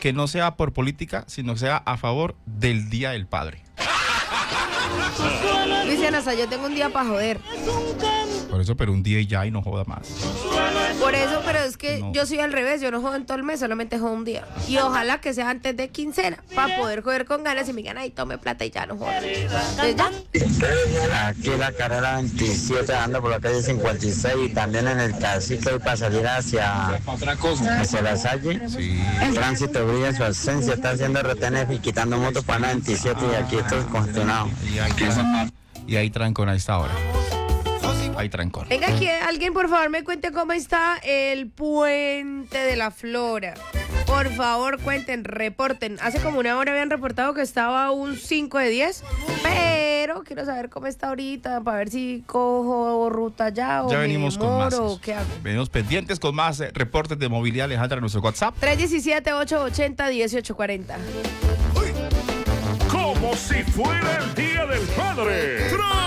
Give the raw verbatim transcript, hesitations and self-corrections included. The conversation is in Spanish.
que no sea por política, sino que sea a favor del Día del Padre. Dicen hasta yo tengo un día para joder. Por eso, pero un día y ya y no joda más. Por eso, pero es que No. yo soy al revés, yo no jodo en todo el mes, solamente jodo un día. Y ojalá que sea antes de quincena, para poder joder con ganas y me gana y tome plata y ya no jodo. Entonces ya. Aquí la carrera veintisiete ando por la calle cincuenta y seis y también en el Cacique para salir hacia, hacia la Salle. Sí. El tránsito brilla en su ausencia, está haciendo retenes y quitando motos para la veintisiete y aquí estoy congestionado. Y hay, tran- y hay trancón a esta hora. Hay trancón. Venga, aquí alguien por favor me cuente cómo está el puente de la Flora. Por favor, cuenten, reporten. Hace como una hora habían reportado que estaba un cinco de diez, pero quiero saber cómo está ahorita, para ver si cojo ruta ya o Ya me venimos con demoro, más. o qué hago. Venimos pendientes con más eh, reportes de movilidad, Alejandra, en nuestro WhatsApp. tres uno siete, ocho ocho cero, uno ocho cuatro cero. Como si fuera el Día del Padre.